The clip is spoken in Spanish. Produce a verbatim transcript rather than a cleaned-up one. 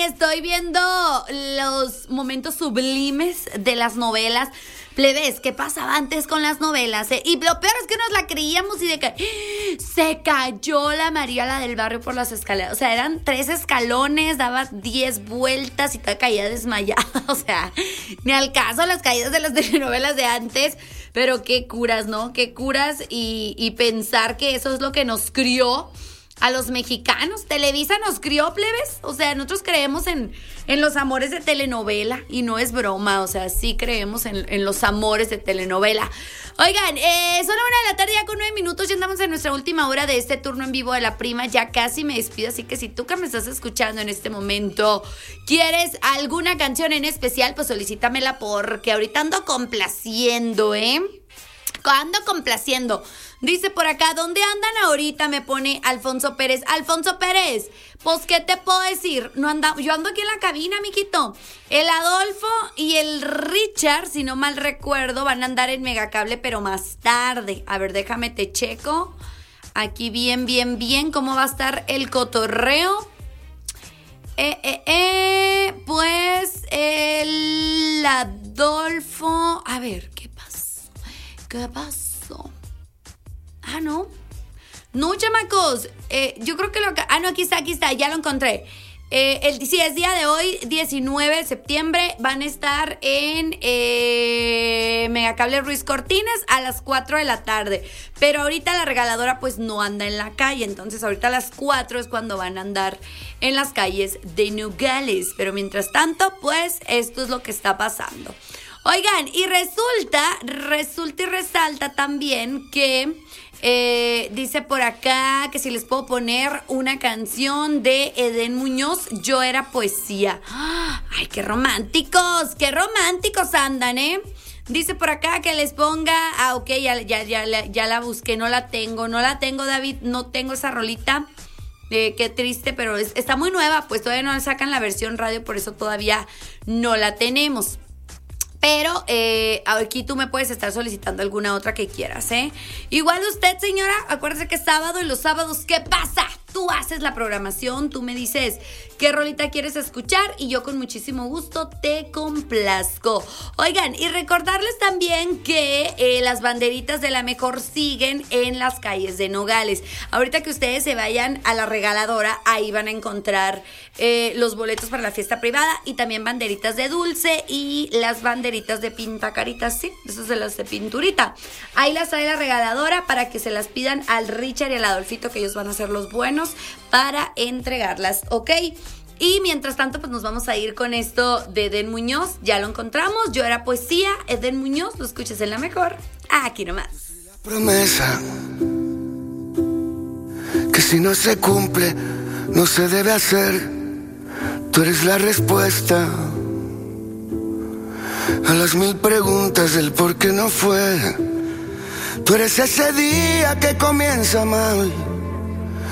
estoy viendo los momentos sublimes de las novelas. Plebes, ¿qué pasaba antes con las novelas? Eh? Y lo peor es que nos la creíamos y de que ¡ah! Se cayó la María, la del barrio, por las escaleras. O sea, eran tres escalones, daba diez vueltas y te caía desmayada. O sea, ni al caso las caídas de las telenovelas de antes. Pero qué curas, ¿no? Qué curas y, y pensar que eso es lo que nos crió a los mexicanos. Televisa nos crió, plebes. O sea, nosotros creemos en, en los amores de telenovela. Y no es broma, o sea, sí creemos en, en los amores de telenovela. Oigan, eh, son la una de la tarde ya con nueve minutos. Ya andamos en nuestra última hora de este turno en vivo de La Prima. Ya casi me despido, así que si tú que me estás escuchando en este momento quieres alguna canción en especial, pues solicítamela porque ahorita ando complaciendo, ¿eh? Ando complaciendo. Dice por acá, ¿dónde andan ahorita? Me pone Alfonso Pérez. Alfonso Pérez, pues, ¿qué te puedo decir? No anda, yo ando aquí en la cabina, miquito. El Adolfo y el Richard, si no mal recuerdo, van a andar en Megacable, pero más tarde. A ver, déjame te checo. Aquí bien, bien, bien, ¿cómo va a estar el cotorreo? Eh, eh, eh, pues el Adolfo... A ver, ¿qué pasó? ¿Qué pasó? Ah, no. No, chamacos. Eh, yo creo que lo... Ah, no, aquí está, aquí está. Ya lo encontré. Eh, el, sí, es día de hoy, diecinueve de septiembre. Van a estar en eh, Megacable Ruiz Cortines a las cuatro de la tarde. Pero ahorita la regaladora pues no anda en la calle. Entonces ahorita a las cuatro es cuando van a andar en las calles de Nogales. Pero mientras tanto, pues esto es lo que está pasando. Oigan, y resulta, resulta y resalta también que... Eh, dice por acá que si les puedo poner una canción de Edén Muñoz, Yo era poesía. ¡Ay, qué románticos! ¡Qué románticos andan, eh! Dice por acá que les ponga... Ah, ok, ya, ya, ya, ya la busqué, no la tengo. No la tengo, David, no tengo esa rolita. Eh, qué triste, pero es, está muy nueva, pues todavía no sacan la versión radio, por eso todavía no la tenemos. Pero eh, aquí tú me puedes estar solicitando alguna otra que quieras, ¿eh? Igual usted, señora, acuérdese que es sábado y los sábados, ¿qué pasa? Tú haces la programación, tú me dices qué rolita quieres escuchar y yo con muchísimo gusto te complazco. Oigan, y recordarles también que eh, las banderitas de La Mejor siguen en las calles de Nogales. Ahorita que ustedes se vayan a la regaladora, ahí van a encontrar eh, los boletos para la fiesta privada y también banderitas de dulce y las banderitas de pintacaritas, sí, esas de las de pinturita. Ahí las trae la regaladora para que se las pidan al Richard y al Adolfito, que ellos van a ser los buenos para entregarlas, ¿ok? Y mientras tanto, pues nos vamos a ir con esto de Edén Muñoz. Ya lo encontramos, Yo era poesía, Edén Muñoz, lo escuchas en La Mejor, aquí nomás. La promesa que si no se cumple, no se debe hacer. Tú eres la respuesta a las mil preguntas del por qué no fue. Tú eres ese día que comienza mal